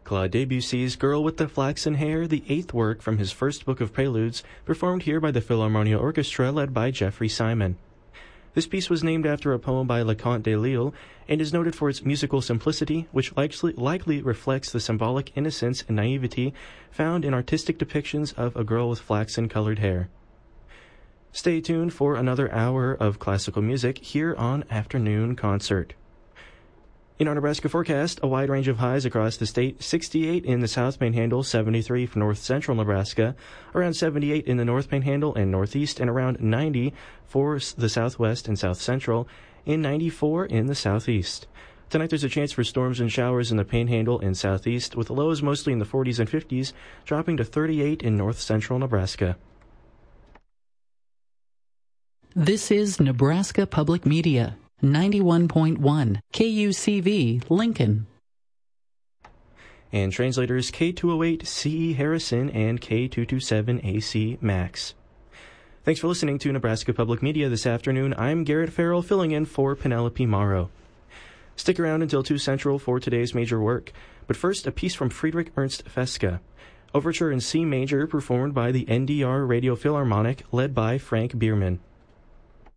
Claude Debussy's Girl with the Flaxen Hair, the eighth work from his first book of preludes, performed here by the Philharmonia Orchestra led by Jeffrey Simon. This piece was named after a poem by Leconte de Lisle and is noted for its musical simplicity, which likely reflects the symbolic innocence and naivety found in artistic depictions of a girl with flaxen-colored hair. Stay tuned for another hour of classical music here on Afternoon Concert. In our Nebraska forecast, a wide range of highs across the state: 68 in the South Panhandle, 73 for north central Nebraska, around 78 in the North Panhandle and Northeast, and around 90 for the Southwest and South Central, and 94 in the Southeast. Tonight there's a chance for storms and showers in the Panhandle and Southeast, with lows mostly in the 40s and 50s, dropping to 38 in north central Nebraska. This is Nebraska Public Media. 91.1 KUCV Lincoln. And translators K208 CE Harrison and K227 AC Max. Thanks for listening to Nebraska Public Media this afternoon. I'm Garrett Farrell, filling in for Penelope Morrow. Stick around until 2 Central for today's major work. But first, a piece from Friedrich Ernst Feska. Overture in C major, performed by the NDR Radio Philharmonic, led by Frank Bierman.